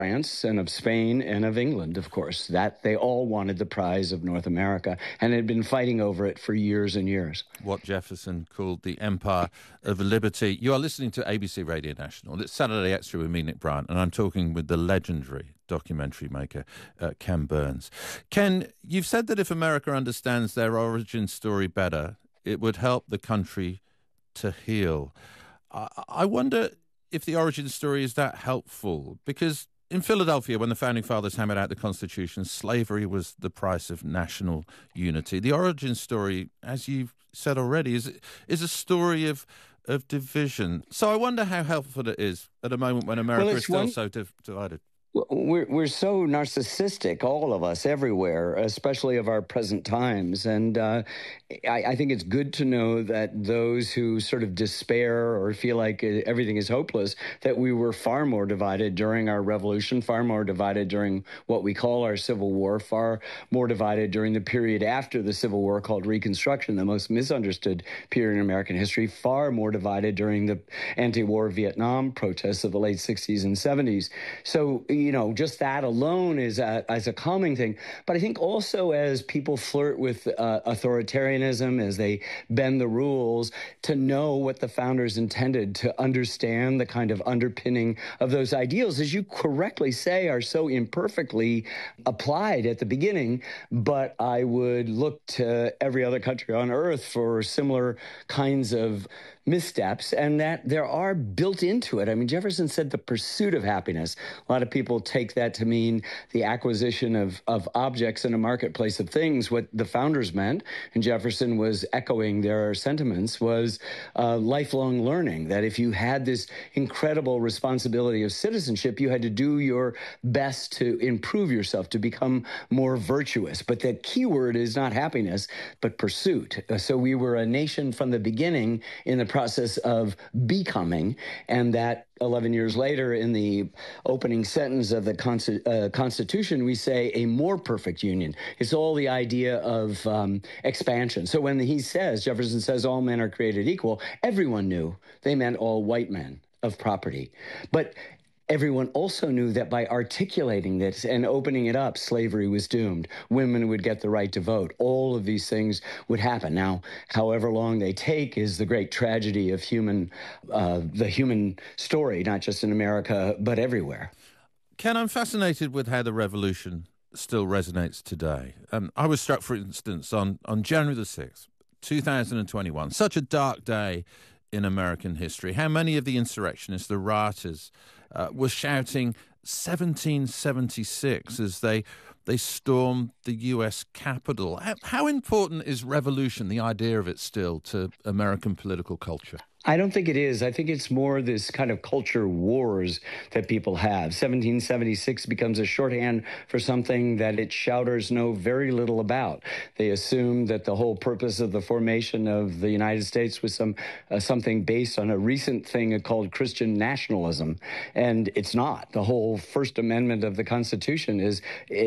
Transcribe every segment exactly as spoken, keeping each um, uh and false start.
France and of Spain and of England, of course, that they all wanted the prize of North America and had been fighting over it for years and years. What Jefferson called the Empire of Liberty. You are listening to A B C Radio National. It's Saturday Extra with me, Nick Bryant, and I'm talking with the legendary documentary maker, uh, Ken Burns. Ken, you've said that if America understands their origin story better, it would help the country to heal. I, I wonder if the origin story is that helpful, because in Philadelphia, when the Founding Fathers hammered out the Constitution, slavery was the price of national unity. The origin story, as you've said already, is is a story of of division. So I wonder how helpful it is at a moment when America well, is still one... so div- divided. We're we're so narcissistic, all of us, everywhere, especially of our present times. And uh, I, I think it's good to know that those who sort of despair or feel like everything is hopeless, that we were far more divided during our revolution, far more divided during what we call our Civil War, far more divided during the period after the Civil War called Reconstruction, the most misunderstood period in American history, far more divided during the anti-war Vietnam protests of the late sixties and seventies. So, you know, just that alone is a, as a calming thing. But I think also as people flirt with uh, authoritarianism, as they bend the rules, to know what the founders intended, to understand the kind of underpinning of those ideals, as you correctly say, are so imperfectly applied at the beginning. But I would look to every other country on earth for similar kinds of missteps, and that there are built into it. I mean, Jefferson said the pursuit of happiness. A lot of people take that to mean the acquisition of, of objects in a marketplace of things. What the founders meant, and Jefferson was echoing their sentiments, was uh, lifelong learning, that if you had this incredible responsibility of citizenship, you had to do your best to improve yourself, to become more virtuous. But the key word is not happiness, but pursuit. So we were a nation from the beginning in the process of becoming, and that eleven years later, in the opening sentence of the Consti- uh, Constitution, we say a more perfect union. It's all the idea of um, expansion. So when he says, Jefferson says, all men are created equal, everyone knew they meant all white men of property. But everyone also knew that by articulating this and opening it up, slavery was doomed. Women would get the right to vote. All of these things would happen. Now, however long they take is the great tragedy of human, uh, the human story, not just in America, but everywhere. Ken, I'm fascinated with how the revolution still resonates today. Um, I was struck, for instance, on, on January the sixth, two thousand twenty-one, such a dark day in American history, how many of the insurrectionists, the rioters, uh, were shouting seventeen seventy-six as they they stormed the U S Capitol. How, how important is revolution, the idea of it still, to American political culture? I don't think it is. I think it's more this kind of culture wars that people have. seventeen seventy-six becomes a shorthand for something that its shouters know very little about. They assume that the whole purpose of the formation of the United States was some uh, something based on a recent thing called Christian nationalism, and it's not. The whole First Amendment of the Constitution is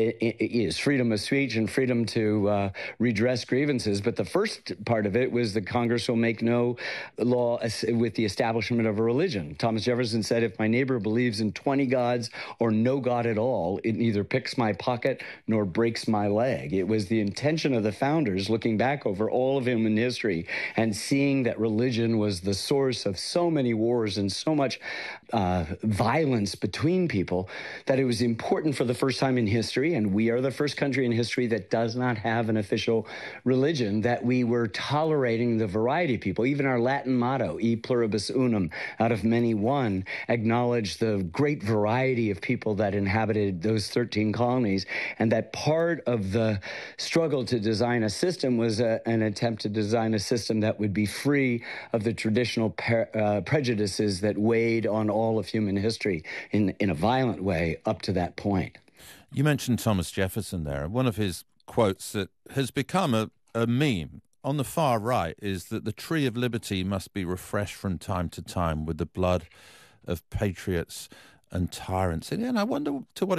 is freedom of speech and freedom to uh, redress grievances. But the first part of it was the Congress will make no law with the establishment of a religion. Thomas Jefferson said, if my neighbor believes in twenty gods or no God at all, it neither picks my pocket nor breaks my leg. It was the intention of the founders, looking back over all of human history and seeing that religion was the source of so many wars and so much uh, violence between people, that it was important for the first time in history, and we are the first country in history that does not have an official religion, that we were tolerating the variety of people. Even our Latin motto, E pluribus unum, out of many one, acknowledged the great variety of people that inhabited those thirteen colonies, and that part of the struggle to design a system was a, an attempt to design a system that would be free of the traditional per, uh, prejudices that weighed on all of human history in, in a violent way up to that point. You mentioned Thomas Jefferson there. One of his quotes that has become a, a meme on the far right is that the tree of liberty must be refreshed from time to time with the blood of patriots and tyrants. And I wonder to what